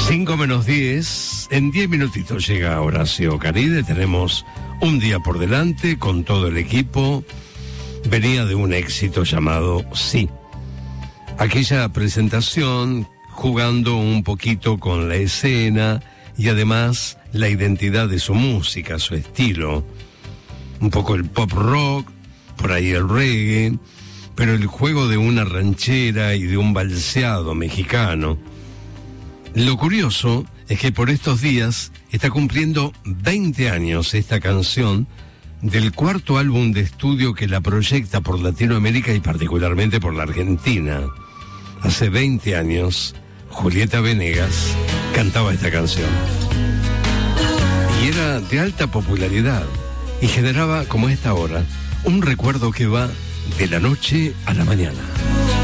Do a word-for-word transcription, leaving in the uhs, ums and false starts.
cinco menos diez, en diez minutitos llega Horacio Caride, tenemos un día por delante con todo el equipo. Venía de un éxito llamado Sí. Aquella presentación jugando un poquito con la escena y además la identidad de su música, su estilo. Un poco el pop rock, por ahí el reggae, pero el juego de una ranchera y de un balseado mexicano. Lo curioso es que por estos días está cumpliendo veinte años esta canción del cuarto álbum de estudio que la proyecta por Latinoamérica y particularmente por la Argentina. Hace veinte años, Julieta Venegas cantaba esta canción. Y era de alta popularidad y generaba, como esta hora, un recuerdo que va de la noche a la mañana.